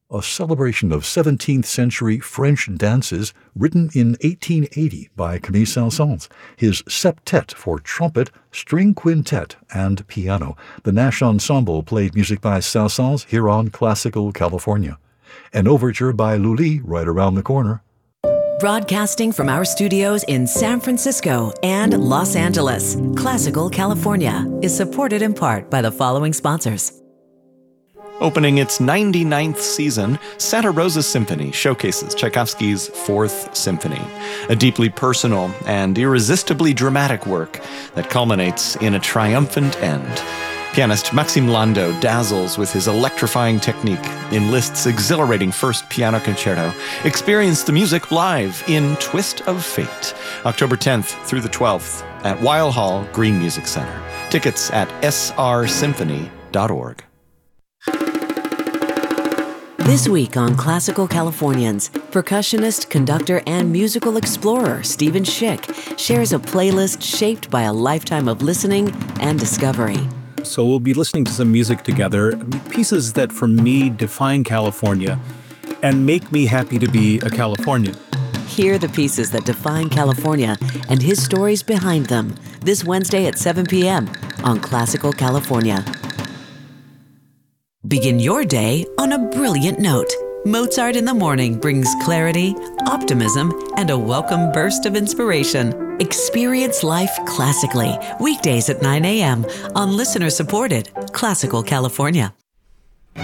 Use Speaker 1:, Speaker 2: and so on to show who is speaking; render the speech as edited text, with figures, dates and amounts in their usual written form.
Speaker 1: a celebration of 17th century French dances written in 1880 by Camille Saint-Saëns, his septet for trumpet, string quintet, and piano. The Nash Ensemble played music by Saint-Saëns here on Classical California. An overture by Lully right around the corner.
Speaker 2: Broadcasting from our studios in San Francisco and Los Angeles, Classical California is supported in part by the following sponsors.
Speaker 3: Opening its 99th season, Santa Rosa Symphony showcases Tchaikovsky's Fourth Symphony, a deeply personal and irresistibly dramatic work that culminates in a triumphant end. Pianist Maxime Landau dazzles with his electrifying technique in Liszt's exhilarating first piano concerto. Experience the music live in Twist of Fate, October 10th through the 12th at Weil Hall Green Music Center. Tickets at srsymphony.org.
Speaker 2: This week on Classical Californians, percussionist, conductor, and musical explorer Stephen Schick shares a playlist shaped by a lifetime of listening and discovery.
Speaker 4: So we'll be listening to some music together, pieces that for me define California and make me happy to be a Californian.
Speaker 2: Hear the pieces that define California and his stories behind them this Wednesday at 7 p.m. on Classical California. Begin your day on a brilliant note. Mozart in the Morning brings clarity, optimism, and a welcome burst of inspiration. Experience life classically, weekdays at 9 a.m. on listener-supported Classical California.